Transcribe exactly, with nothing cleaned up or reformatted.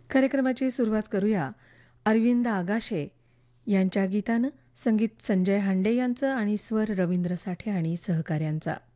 कार्यक्रमाची सुरुवात करूया अरविंद आगाशे यांच्या गीतानं. संगीत संजय हांडे यांचं आणि स्वर रवींद्र साठे आणि सहकाऱ्यांचा.